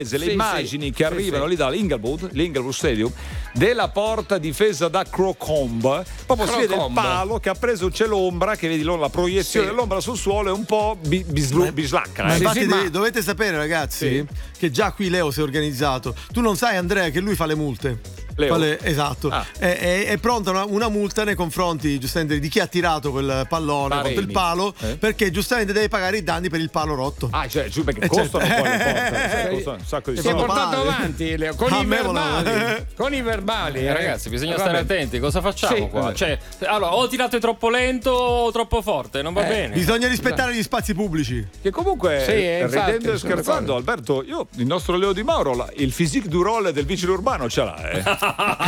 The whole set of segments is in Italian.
le immagini che arrivano lì dall'Inglewood Stadium, della porta difesa da Crocombe, proprio si vede il palo che ha preso, c'è l'ombra, che vedi la proiezione dell'ombra sul suolo, è un po' bislacca. Ma infatti dovete sapere, ragazzi, che già qui Leo si è organizzato. Tu non sai, Andrea, che lui fa le multe. Esatto. È pronta una multa nei confronti giustamente di chi ha tirato quel pallone contro il palo, perché giustamente deve pagare i danni per il palo rotto. Cioè giù, perché costano poi le porte, costano un sacco di soldi. Si è portato avanti, Leo, con i verbali. Ragazzi, bisogna stare attenti. Cosa facciamo qua? Cioè, allora, o tirate troppo lento o troppo forte, non va bene. Bisogna rispettare gli spazi pubblici. Che comunque, ridendo e scherzando, Alberto, il nostro Leo Di Mauro, il physique du role del vigile urbano ce l'ha,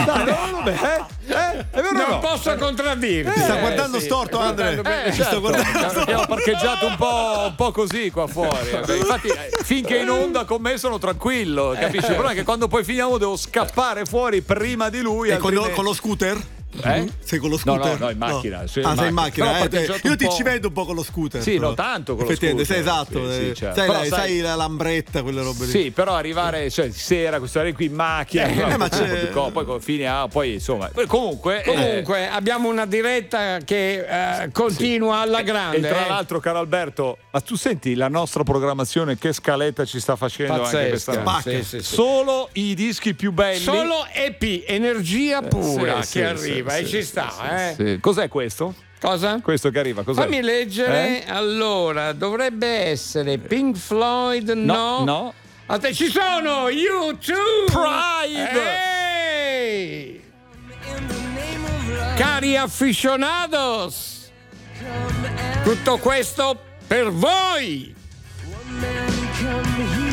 non posso contraddirti. Ti sta guardando storto, Andrea. Abbiamo parcheggiato un po' così qua fuori. Infatti, finché in onda con me sono tranquillo, capisci? Però è che quando poi finiamo devo scappare fuori prima di lui. E con lo scooter? Sei con lo scooter? No, in macchina. Sei in macchina. Io ti ci vedo un po' con lo scooter. Sì, no, tanto con lo scooter. Sei esatto. Certo. Sai la lambretta, quelle robe lì. Sì, però arrivare, sera, questo arrivare qui in macchina, poi fine poi insomma. Comunque abbiamo una diretta che continua alla grande. E tra l'altro, caro Alberto, ma tu senti la nostra programmazione che scaletta ci sta facendo? Pazzesca, anche questa solo i dischi più belli. Solo EP, energia pura che arriva. E ci sta, Cos'è questo? Cosa? Questo che arriva, cos'è? Fammi leggere. Allora, dovrebbe essere Pink Floyd, no. Ci sono U2 Pride. Cari aficionados, tutto questo per voi.